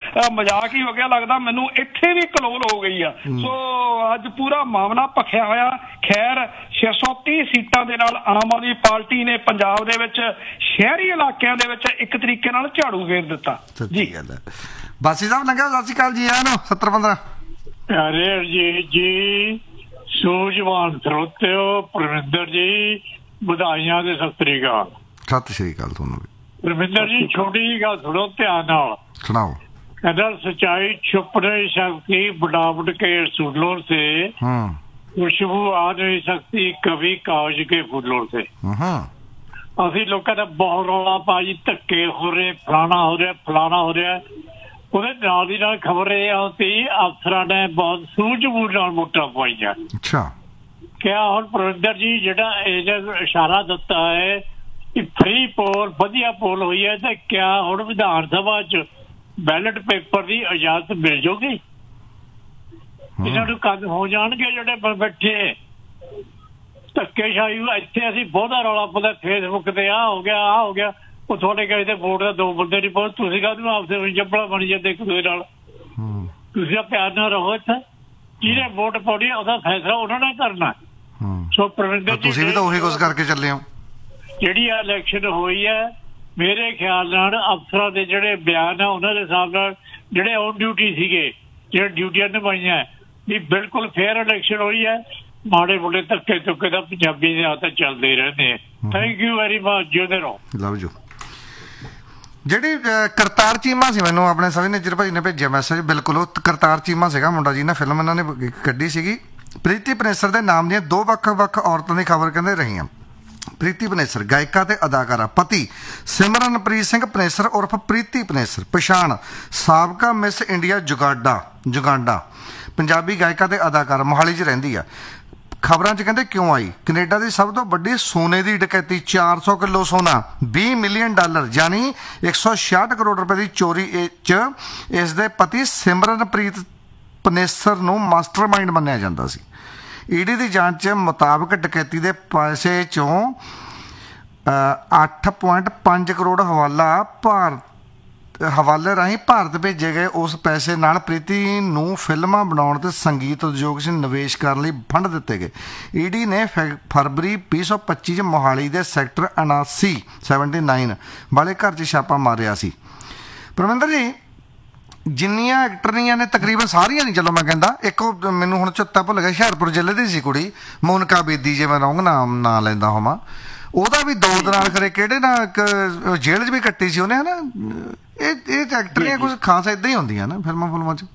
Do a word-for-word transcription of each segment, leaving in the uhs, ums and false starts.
ਮਜ਼ਾਕ ਹੀ ਹੋ ਗਿਆ ਲੱਗਦਾ ਮੈਨੂੰ। ਇੱਥੇ ਵੀ ਕਲੋਲ ਹੋ ਗਈ ਆ। ਸੋ ਅੱਜ ਪੂਰਾ ਮਾਮਲਾ ਭਖਿਆ ਹੋਇਆ। ਖੈਰ ਛੇ ਸੌ ਤੀਹ ਸੀਟਾਂ ਦੇ ਨਾਲ ਆਮ ਆਦਮੀ ਪਾਰਟੀ ਨੇ ਪੰਜਾਬ ਦੇ ਵਿੱਚ ਸ਼ਹਿਰੀ ਇਲਾਕਿਆਂ ਦੇ ਵਿੱਚ ਇੱਕ ਤਰੀਕੇ ਨਾਲ ਝਾੜੂ ਫੇਰ ਦਿੱਤਾ ਜੀ। ਬਾਸੀ ਸਾਹਿਬ ਲੰਘਿਆ, ਸਤਿ ਸ਼੍ਰੀ ਅਕਾਲ ਜੀ। ਆਇਆਂ ਨੂੰ ਸੱਤਰ ਪੰਦਰਾਂ ਅਰੇ ਜੀ ਜੀ ਸੂਝਵਾਨ ਸਰੋਤਿਓ, ਪਰਮਿੰਦਰ ਜੀ ਵਧਾਈਆਂ ਤੇ ਸਤਿ ਸ੍ਰੀ ਅਕਾਲ। ਸਤਿ ਸ਼੍ਰੀ ਅਕਾਲ ਤੁਹਾਨੂੰ ਵੀ। ਪਰਮਿੰਦਰ ਜੀ ਛੋਟੀ ਜਿਹੀ ਗੱਲ ਸੁਣੋ ਧਿਆਨ ਨਾਲ, ਸੁਣਾਓ। ਕਹਿੰਦਾ ਸੱਚਾਈ ਛੁਪ नहीं सकती, बनावट के असूलों से खुशबू आ नहीं सकती, कभी कागज के फूलों से। ਅਸੀਂ ਲੋਕਾਂ ਦਾ ਬਹੁਤ ਰੌਲਾ ਪਾ ਜੀ, ਧੱਕੇ ਹੋ ਰਹੇ, ਫਲਾਣਾ ਹੋ ਰਿਹਾ ਫਲਾਣਾ ਹੋ ਰਿਹਾ। ਉਹਦੇ ਨਾਲ ਦੀ ਨਾਲ ਖਬਰ ਇਹ ਆਉਂਦੀ ਅਫਸਰਾਂ ਨੇ ਬਹੁਤ ਸੂਝ-ਬੂਝ ਨਾਲ ਵੋਟਾਂ ਪਵਾਈਆਂ। ਅੱਛਾ, ਕਿਆ ਹੁਣ ਪਰਵਿੰਦਰ ਜੀ ਜਿਹੜਾ ਇਹ ਇਸ਼ਾਰਾ ਦਿੱਤਾ ਹੈ ਕਿ ਫ੍ਰੀ ਪੋਲ ਵਧੀਆ ਪੋਲ ਹੋਈ ਹੈ, ਤੇ ਕਿਆ ਹੁਣ ਵਿਧਾਨ ਸਭਾ ਚ ਬੈਲਟ ਪੇਪਰ ਦੀ ਇਜਾਜ਼ਤ ਮਿਲ ਜੂਗੀ? ਇਹਨਾਂ ਨੂੰ ਕਦ ਹੋ ਜਾਣਗੇ ਜਿਹੜੇ ਬੈਠੇ ਧੱਕੇਸ਼ਾਹੀ? ਇੱਥੇ ਅਸੀਂ ਬਹੁਤਾ ਰੌਲਾ ਪਾਉਂਦੇ ਫੇਸਬੁੱਕ ਤੇ, ਆਹ ਹੋ ਗਿਆ ਆਹ ਹੋ ਗਿਆ। ਉਹ ਤੁਹਾਡੇ ਕਹੇ ਤੇ ਵੋਟ ਦਾ ਦੋ ਬੰਦੇ ਨਹੀਂ ਪਹੁੰਚ, ਤੁਸੀਂ ਕਾਹਨੂੰ ਆਪਸੇ ਜੱਬੜਾ ਬਣੀ ਜਾਂਦੇ ਇੱਕ ਦੂਜੇ ਨਾਲ? ਤੁਸੀਂ ਆ ਪਿਆਰ ਨਾਲ ਰਹੋ। ਇੱਥੇ ਜਿਹਨੇ ਵੋਟ ਪਾਉਣੀ ਉਹਦਾ ਫੈਸਲਾ ਉਹਨਾਂ ਨੇ ਕਰਨਾ। ਸੋ ਪਰਵਿੰਦਰ ਜੀ ਤੁਸੀਂ ਵੀ ਤਾਂ ਉਹੀ ਕੁਝ ਕਰਕੇ ਚੱਲੇ ਹੋ। ਜਿਹੜੀ ਆ ਇਲੈਕਸ਼ਨ ਹੋਈ ਹੈ, ਮੇਰੇ ਖਿਆਲ ਨਾਲ ਅਫਸਰਾਂ ਦੇ ਜਿਹੜੇ ਬਿਆਨ ਆ ਉਹਨਾਂ ਦੇ ਹਿਸਾਬ ਨਾਲ ਜਿਹੜੇ ਔਨ ਡਿਊਟੀ ਸੀਗੇ, ਜਿਹੜੇ ਡਿਊਟੀਆਂ ਨਿਭਾਈਆਂ, ਵੀ ਬਿਲਕੁਲ ਫੇਅਰ ਇਲੈਕਸ਼ਨ ਹੋਈ ਹੈ। ਮਾੜੇ ਮੋਟੇ ਧੱਕੇ ਧੁੱਕੇ ਦਾ ਪੰਜਾਬੀ ਦੇ ਹੱਥ ਚੱਲਦੇ ਰਹਿੰਦੇ ਆ। Thank you very much. ਜਿਉਂਦੇ ਰਹੋ। Love you. ਜਿਹੜੀ ਕਰਤਾਰ ਚੀਮਾ ਸੀ, ਮੈਨੂੰ ਆਪਣੇ ਸਵਿਨੇਜਰ ਭਾਈ ਨੇ ਭੇਜਿਆ ਮੈਸੇਜ। ਬਿਲਕੁਲ ਉਹ ਕਰਤਾਰ ਚੀਮਾ ਸੀਗਾ ਮੁੰਡਾ ਜੀ ਨੇ ਫਿਲਮ ਇਹਨਾਂ ਨੇ ਕੱਢੀ ਸੀਗੀ। ਪ੍ਰੀਤੀ ਪਨੇਸਰ ਦੇ ਨਾਮ ਦੀਆਂ ਦੋ ਵੱਖ ਵੱਖ ਔਰਤਾਂ ਦੀ ਖਬਰ ਕਹਿੰਦੇ ਰਹੀਆਂ। ਪ੍ਰੀਤੀ ਪਨੇਸਰ ਗਾਇਕਾ ਤੇ ਅਦਾਕਾਰਾ, ਪਤੀ ਸਿਮਰਨਪ੍ਰੀਤ ਸਿੰਘ ਪਨੇਸਰ ਉਰਫ ਪ੍ਰੀਤੀ ਪਨੇਸਰ, ਪਛਾਣ ਸਾਬਕਾ ਮਿਸ ਇੰਡੀਆ ਜੁਗਾਡਾ ਜੁਗਾਡਾ, ਪੰਜਾਬੀ ਗਾਇਕਾ ਤੇ ਅਦਾਕਾਰਾ, ਮੋਹਾਲੀ 'ਚ ਰਹਿੰਦੀ ਆ। ਖਬਰਾਂ 'ਚ ਕਹਿੰਦੇ ਕਿਉਂ ਆਈ? ਕੈਨੇਡਾ ਦੀ ਸਭ ਤੋਂ ਵੱਡੀ ਸੋਨੇ ਦੀ ਡਕੈਤੀ, ਚਾਰ ਸੌ ਕਿਲੋ ਸੋਨਾ, ਵੀਹ ਮਿਲੀਅਨ ਡਾਲਰ ਯਾਨੀ ਇੱਕ ਸੌ ਛਿਆਹਠ ਕਰੋੜ ਰੁਪਏ ਦੀ ਚੋਰੀ 'ਚ ਇਸ ਦੇ ਪਤੀ ਸਿਮਰਨਪ੍ਰੀਤ ਪਨੇਸਰ ਨੂੰ ਮਾਸਟਰਮਾਈਂਡ ਮੰਨਿਆ ਜਾਂਦਾ ਸੀ। ਈਡੀ ਦੀ ਜਾਂਚ ਮੁਤਾਬਕ ਡਕੈਤੀ ਦੇ ਪੈਸੇ 'ਚੋਂ ਅੱਠ ਪੁਆਇੰਟ ਪੰਜ ਕਰੋੜ ਹਵਾਲਾ ਭਾਰਤ ਹਵਾਲੇ ਰਾਹੀਂ ਭਾਰਤ ਭੇਜੇ ਗਏ। ਉਸ ਪੈਸੇ ਨਾਲ ਪ੍ਰੀਤੀ ਨੂੰ ਫਿਲਮਾਂ ਬਣਾਉਣ ਤੇ ਸੰਗੀਤ ਉਦਯੋਗ 'ਚ ਨਿਵੇਸ਼ ਕਰਨ ਲਈ ਫੰਡ ਦਿੱਤੇ ਗਏ। ਈਡੀ ਨੇ ਫਰਵਰੀ ਵੀਹ ਸੌ ਪੱਚੀ 'ਚ ਮੋਹਾਲੀ ਦੇ ਸੈਕਟਰ ਉਨਾਸੀ ਸੈਵਨਟੀ ਨਾਈਨ ਵਾਲੇ ਘਰ 'ਚ ਛਾਪਾ ਮਾਰਿਆ ਸੀ। ਪਰਮਿੰਦਰ ਜੀ, ਜਿੰਨੀਆਂ ਐਕਟਰੀਆਂ ਨੇ ਤਕਰੀਬਨ ਸਾਰੀਆਂ ਨਹੀਂ, ਚਲੋ ਮੈਂ ਕਹਿੰਦਾ ਇੱਕ ਮੈਨੂੰ ਹੁਣ ਚੇਤਾ ਭੁੱਲ ਗਿਆ, ਹੁਸ਼ਿਆਰਪੁਰ ਜ਼ਿਲ੍ਹੇ ਦੀ ਸੀ ਕੁੜੀ ਮੋਨਕਾ ਬੇਦੀ, ਜੇ ਮੈਂ ਰੌਂਗ ਨਾਮ ਨਾਂ ਲੈਂਦਾ ਹੋਵਾਂ, ਉਹਦਾ ਵੀ ਦੋ ਦਿਨਾਂ ਖਰੇ ਕਿਹੜੇ ਨਾਲ ਜੇਲ੍ਹ 'ਚ ਵੀ ਕੱਟੀ ਸੀ ਉਹਨੇ, ਹੈ ਨਾ? ਇਹ ਇਹ ਐਕਟਰੀਆਂ ਕੁਝ ਖਾਸ ਏਦਾਂ ਹੀ ਹੁੰਦੀਆਂ ਨਾ ਫਿਲਮਾਂ ਫੁਲਮਾਂ 'ਚ।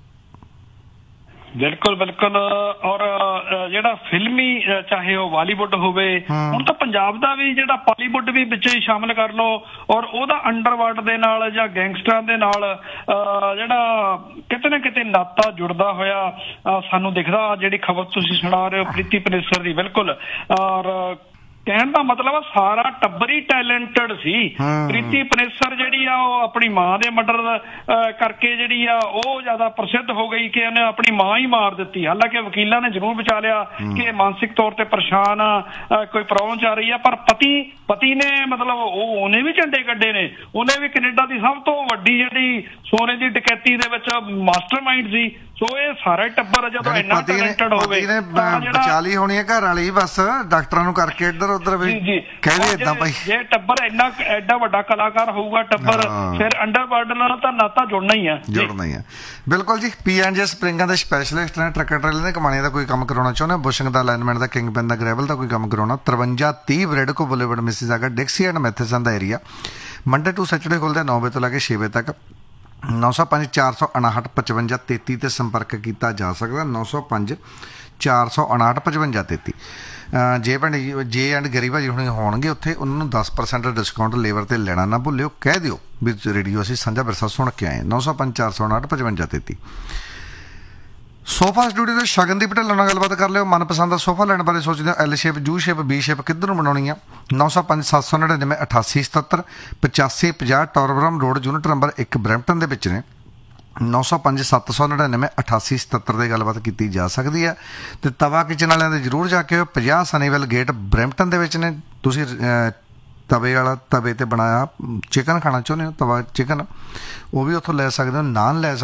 ਬਿਲਕੁਲ ਬਿਲਕੁਲ। ਔਰ ਜਿਹੜਾ ਫਿਲਮੀ, ਚਾਹੇ ਉਹ ਬਾਲੀਵੁੱਡ ਹੋਵੇ, ਹੁਣ ਤਾਂ ਪੰਜਾਬ ਦਾ ਵੀ ਜਿਹੜਾ ਬਾਲੀਵੁੱਡ ਵੀ ਵਿੱਚ ਹੀ ਸ਼ਾਮਲ ਕਰ ਲਓ, ਔਰ ਉਹਦਾ ਅੰਡਰਵਰਲਡ ਦੇ ਨਾਲ ਜਾਂ ਗੈਂਗਸਟਰਾਂ ਦੇ ਨਾਲ ਜਿਹੜਾ ਕਿਤੇ ਨਾ ਕਿਤੇ ਨਾਤਾ ਜੁੜਦਾ ਹੋਇਆ ਸਾਨੂੰ ਦਿਖਦਾ। ਜਿਹੜੀ ਖਬਰ ਤੁਸੀਂ ਸੁਣਾ ਰਹੇ ਹੋ ਪ੍ਰੀਤੀ ਪਨੇਸਰ ਦੀ, ਬਿਲਕੁਲ। ਔਰ ਕਹਿਣ ਦਾ ਮਤਲਬ ਸਾਰਾ ਟੱਬਰ ਹੀ ਟੈਲੈਂਟਡ ਸੀ। ਪ੍ਰੀਤੀ ਪਨੇਸਰ ਜਿਹੜੀ ਆ ਉਹ ਆਪਣੀ ਮਾਂ ਦੇ ਮਰਡਰ ਕਰਕੇ ਜਿਹੜੀ ਆ ਉਹ ਜ਼ਿਆਦਾ ਪ੍ਰਸਿੱਧ ਹੋ ਗਈ ਕਿ ਉਹਨੇ ਆਪਣੀ ਮਾਂ ਹੀ ਮਾਰ ਦਿੱਤੀ। ਹਾਲਾਂਕਿ ਵਕੀਲਾਂ ਨੇ ਜ਼ਰੂਰ ਬਚਾ ਲਿਆ ਕਿ ਮਾਨਸਿਕ ਤੌਰ ਤੇ ਪਰੇਸ਼ਾਨ ਆ, ਕੋਈ ਪ੍ਰੋਬਲਮ ਚੱਲ ਰਹੀ ਆ, ਪਰ ਪਤੀ ਪਤੀ ਨੇ ਮਤਲਬ ਉਹ ਉਹਨੇ ਵੀ ਝੰਡੇ ਕੱਢੇ ਨੇ। ਉਹਨੇ ਵੀ ਕੈਨੇਡਾ ਦੀ ਸਭ ਤੋਂ ਵੱਡੀ ਜਿਹੜੀ ਸੋਨੇ ਦੀ ਡਕੈਤੀ ਦੇ ਵਿੱਚ ਮਾਸਟਰਮਾਈਂਡ ਸੀ। ਸੋ ਇਹ ਸਾਰਾ ਟੱਬਰ ਜਦੋਂ ਇੰਨਾ ਟੈਲੈਂਟਡ ਹੋਵੇ, ਬਚਾ ਲਈ ਹੋਣੀ ਹੈ ਘਰ ਵਾਲੀ, ਬਸ ਡਾਕਟਰਾਂ ਨੂੰ ਕਰਕੇ ਇੱਧਰ ਉੱਧਰ ਵੀ ਕਹਿੰਦੇ ਏਦਾਂ ਭਾਈ। ਜੇ ਟੱਬਰ ਇੰਨਾ ਐਡਾ ਵੱਡਾ ਕਲਾਕਾਰ ਹੋਊਗਾ ਟੱਬਰ, ਫਿਰ ਅੰਡਰਵਰਲਡ ਨਾਲ ਤਾਂ ਨਾਤਾ ਜੁੜਨਾ ਹੀ ਆ ਜੁੜਨਾ ਹੀ ਆ ਬਿਲਕੁਲ ਜੀ। ਪੀ ਐਂਡ ਜੇ ਸਪਰਿੰਗਾਂ ਦੇ ਸਪੈਸ਼ਲਿਸਟ ਨੇ, ਟਰੱਕਾਂ ਟਰੇਲਰ ਦੇ ਕਮਾਣੇ ਦਾ ਕੋਈ ਕੰਮ ਕਰਾਉਣਾ ਚਾਹੁੰਦੇ, ਬੁਸ਼ਿੰਗ ਦਾ ਅਲਾਈਨਮੈਂਟ ਦਾ, ਕਿੰਗ ਪੈਨ ਦਾ, ਗ੍ਰੈਵਲ ਦਾ ਕੋਈ ਕੰਮ ਕਰਾਉਣਾ, ਤਰਵੰਜਾ ਤੀਹ ਬ੍ਰੈਡਕੋ boulevard Mississauga ਡਿਕਸੀ and Matheson the area. Monday to Saturday ਖੁੱਲ੍ਹਦੇ ਨੌ ਵਜੇ ਤੋਂ ਲੈ ਕੇ ਛੇ ਵਜੇ ਤੱਕ। ਨੌ ਸੌ ਪੰਜ ਚਾਰ ਸੌ ਉਣਾਹਠ ਪਚਵੰਜਾ ਤੇਤੀ 'ਤੇ ਸੰਪਰਕ ਕੀਤਾ ਜਾ ਸਕਦਾ। ਨੌ ਸੌ ਪੰਜ ਚਾਰ ਸੌ ਉਣਾਹਠ ਪਚਵੰਜਾ ਤੇਤੀ। ਜੇ ਭੈਣ ਜੇ ਐਂਡ ਗਰੀ ਭਾਜੀ ਹੁਣ ਹੋਣਗੇ ਉੱਥੇ, ਉਹਨਾਂ ਨੂੰ ਦਸ ਪਰਸੈਂਟ ਡਿਸਕਾਊਂਟ ਲੇਬਰ 'ਤੇ ਲੈਣਾ ਨਾ ਭੁੱਲਿਓ। ਕਹਿ ਦਿਓ ਵੀ ਰੇਡੀਓ ਅਸੀਂ ਸਾਂਝਾ ਵਿਰਸਾ ਸੁਣ ਕੇ ਆਏ। ਨੌ ਸੌ ਪੰਜ ਚਾਰ ਸੌ ਉਣਾਹਠ ਪਚਵੰਜਾ ਤੇਤੀ। ਸੋਫਾ ਸਟੂਡੀਓ ਦੇ ਸ਼ਗਨਦੀਪ ਢਿੱਲੋਂ ਨਾਲ ਗੱਲਬਾਤ ਕਰ ਲਿਓ। ਮਨਪਸੰਦ ਦਾ ਸੋਫਾ ਲੈਣ ਬਾਰੇ ਸੋਚਦੇ ਹੋ, L shape, you shape, B shape ਕਿੱਧਰ ਨੂੰ ਬਣਾਉਣੀ ਆ? ਨੌ ਸੌ ਪੰਜ ਸੱਤ ਸੌ ਨੜਿਨਵੇਂ ਅਠਾਸੀ ਸਤੱਤਰ ਪਚਾਸੀ ਪੰਜਾਹ ਟੋਰਬਰਮ ਰੋਡ, ਯੂਨਿਟ ਨੰਬਰ ਇੱਕ, ਬਰੈਂਪਟਨ ਦੇ ਵਿੱਚ ਨੇ। ਨੌ ਸੌ ਪੰਜ ਸੱਤ ਸੌ ਨੜਿਨਵੇਂ ਅਠਾਸੀ ਸਤੱਤਰ ਦੀ ਗੱਲਬਾਤ ਕੀਤੀ ਜਾ ਸਕਦੀ ਹੈ। ਅਤੇ ਤਵਾ ਕਿਚਨ ਵਾਲਿਆਂ ਦੇ ਜ਼ਰੂਰ ਜਾ ਕੇ ਪੰਜਾਹ ਸਨੀਵੈਲ ਗੇਟ ਬਰੈਂਪਟਨ ਦੇ ਵਿੱਚ ਨੇ। ਤੁਸੀਂ ਤਵੇ ਵਾਲਾ ਤਵੇ 'ਤੇ ਬਣਾਇਆ ਚਿਕਨ ਖਾਣਾ ਚਾਹੁੰਦੇ ਹੋ, ਤਵਾ ਚਿਕਨ, ਉਹ ਵੀ ਉੱਥੋਂ ਲੈ ਸਕਦੇ ਹੋ। ਨਾਨ ਲੈ